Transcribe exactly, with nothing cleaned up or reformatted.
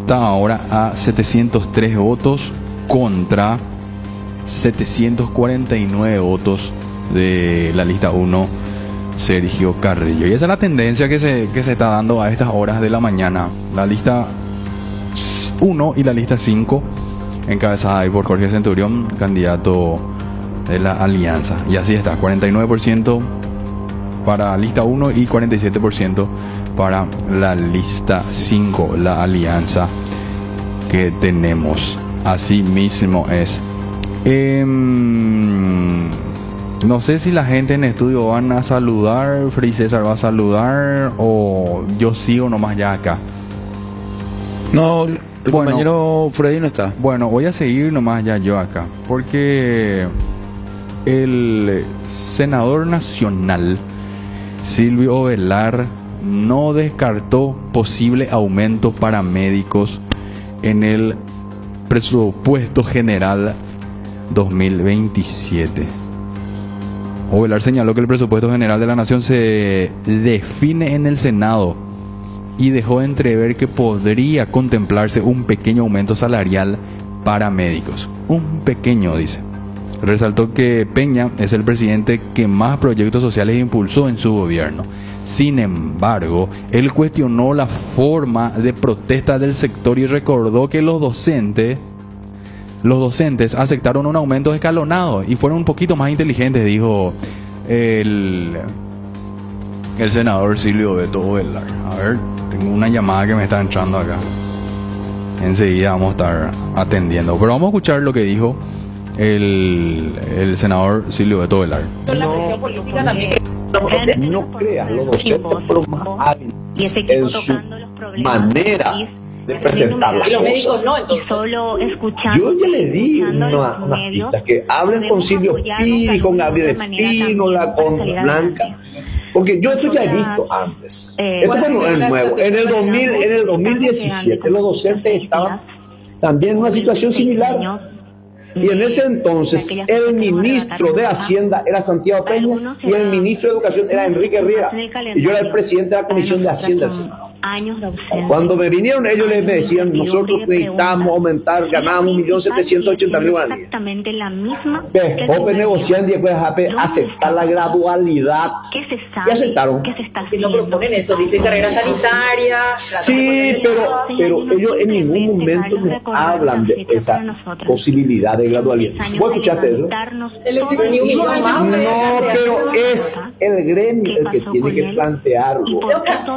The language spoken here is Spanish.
está ahora a setecientos tres votos contra setecientos cuarenta y nueve votos de la lista uno, Sergio Carrillo. Y esa es la tendencia que se, que se está dando a estas horas de la mañana. La lista uno y la lista cinco, encabezada ahí por Jorge Centurión, candidato de la Alianza. Y así está, cuarenta y nueve por ciento para lista uno y cuarenta y siete por ciento para la lista cinco, la alianza que tenemos. Así mismo es. Eh, no sé si la gente en estudio van a saludar, Frei César va a saludar, o yo sigo nomás ya acá. No, el bueno, compañero Freddy no está. Bueno, voy a seguir nomás ya yo acá, porque el senador nacional Silvio Ovelar no descartó posible aumento para médicos en el presupuesto general dos mil veintisiete. Ovelar señaló que el presupuesto general de la nación se define en el Senado y dejó entrever que podría contemplarse un pequeño aumento salarial para médicos. Un pequeño, dice. Resaltó que Peña es el presidente que más proyectos sociales impulsó en su gobierno. Sin embargo, él cuestionó la forma de protesta del sector y recordó que los docentes, los docentes aceptaron un aumento escalonado y fueron un poquito más inteligentes, dijo el, el senador Silvio Beto Ovelar. A ver, tengo una llamada que me está entrando acá. Enseguida vamos a estar atendiendo. Pero vamos a escuchar lo que dijo el, el senador Silvio Beto Ovelar. No, no creas, los docentes fueron más hábiles en su manera de presentar las los médicos cosas. no, entonces. Solo escuchando, Yo ya le di escuchando una, los unas medios, pistas que hablen con Silvio Piri, con Gabriel Espínola, con Blanca, porque yo esto ya he visto antes. Eh, Esto no es nuevo. En el dos mil, en el dos mil diecisiete los docentes estaban también en una situación similar. Y en ese entonces el ministro de Hacienda era Santiago Peña y el ministro de Educación era Enrique Riera. Y yo era el presidente de la Comisión de Hacienda del Senado. Cuando me vinieron ellos les me decían, nosotros necesitamos aumentar, ganamos un millón setecientos ochenta mil guaraníes. Exactamente la misma. Open negociando y después aceptar la gradualidad. Y aceptaron. Que no proponen eso, dicen carrera sanitaria. Sí, pero, pero ellos en ningún momento nos hablan de esa posibilidad de gradualidad. ¿Vos escuchaste eso? No, No, pero es el gremio el que tiene que plantearlo.